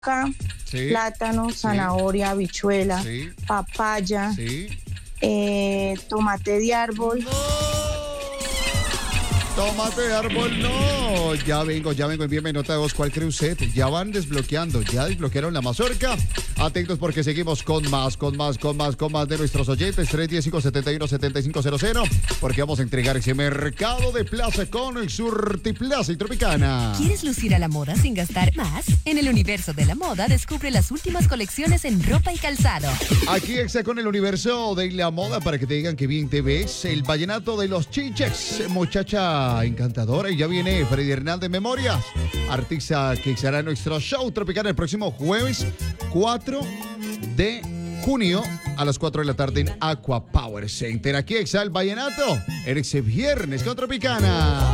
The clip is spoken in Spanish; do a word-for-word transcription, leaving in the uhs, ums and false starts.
yuca, Sí. plátano, zanahoria, habichuela, Sí. papaya, Sí. eh, tomate de árbol. Tomate de árbol, no. Ya vengo, ya vengo. Envíeme nota de voz. ¿Cuál cree usted? Ya van desbloqueando. Ya desbloquearon la mazorca. Atentos porque seguimos con más, con más, con más, con más de nuestros oyentes. tres uno cinco, siete uno, siete cinco cero cero. Porque vamos a entregar ese mercado de plaza con el Surtiplaza y Tropicana. ¿Quieres lucir a la moda sin gastar más? En el universo de la moda descubre las últimas colecciones en ropa y calzado. Aquí está con el universo de la moda para que te digan que bien te ves. El vallenato de los chiches, muchacha encantadora. Y ya viene Freddy Hernández Memorias, artista que será nuestro show tropical el próximo jueves cuatro de junio a las cuatro de la tarde en Aqua Power Center. Aquí está el vallenato en ese viernes con Tropicana.